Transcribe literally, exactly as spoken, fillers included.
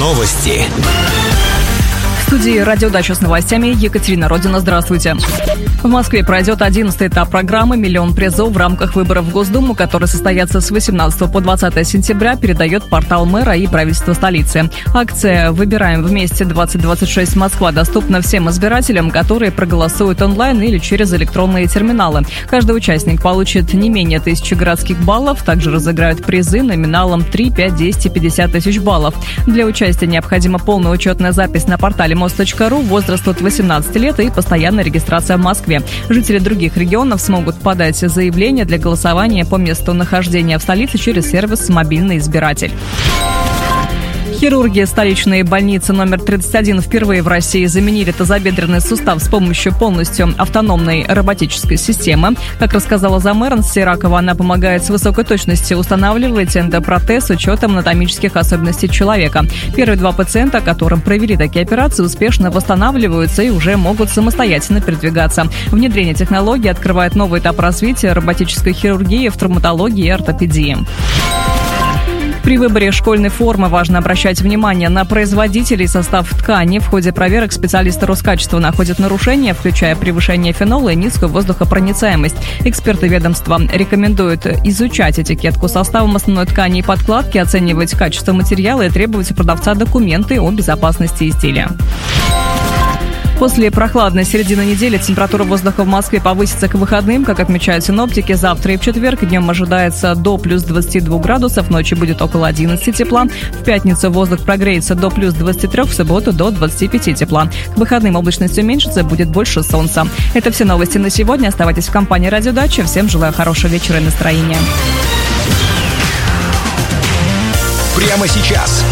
Новости. В студии «Радиодача» с новостями Екатерина Родина. Здравствуйте. В Москве пройдет одиннадцатый этап программы «Миллион призов» в рамках выборов в Госдуму, которые состоятся с восемнадцатого по двадцатое сентября, передает портал мэра и правительства столицы. Акция «Выбираем вместе двадцать двадцать шесть Москва» доступна всем избирателям, которые проголосуют онлайн или через электронные терминалы. Каждый участник получит не менее тысячи городских баллов. Также разыграют призы номиналом три, пять, десять и пятьдесят тысяч баллов. Для участия необходима полная учетная запись на портале мост точка ру, возраст от восемнадцати лет и постоянная регистрация в Москве. Жители других регионов смогут подать заявление для голосования по месту нахождения в столице через сервис «Мобильный избиратель». Хирурги столичной больницы номер тридцать один впервые в России заменили тазобедренный сустав с помощью полностью автономной роботической системы. Как рассказала заммэр Анастасия Ракова, она помогает с высокой точностью устанавливать эндопротез с учетом анатомических особенностей человека. Первые два пациента, которым провели такие операции, успешно восстанавливаются и уже могут самостоятельно передвигаться. Внедрение технологии открывает новый этап развития роботической хирургии в травматологии и ортопедии. При выборе школьной формы важно обращать внимание на производителей и состав ткани. В ходе проверок специалисты Роскачества находят нарушения, включая превышение фенола и низкую воздухопроницаемость. Эксперты ведомства рекомендуют изучать этикетку составом основной ткани и подкладки, оценивать качество материала и требовать у продавца документы о безопасности изделия. После прохладной середины недели температура воздуха в Москве повысится к выходным. Как отмечают синоптики, завтра и в четверг днем ожидается до плюс двадцати двух градусов, ночью будет около одиннадцати тепла. В пятницу воздух прогреется до плюс двадцати трёх, в субботу до двадцати пяти тепла. К выходным облачность уменьшится, будет больше солнца. Это все новости на сегодня. Оставайтесь в компании «Радиодача». Всем желаю хорошего вечера и настроения. Прямо сейчас